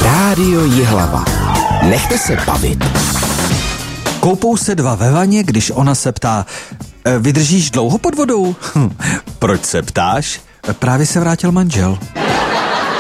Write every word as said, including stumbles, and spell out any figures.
Rádio Jihlava. Nechte se bavit. Koupou se dva ve vaně, když ona se ptá, e, vydržíš dlouho pod vodou? Hm, proč se ptáš? Právě se vrátil manžel.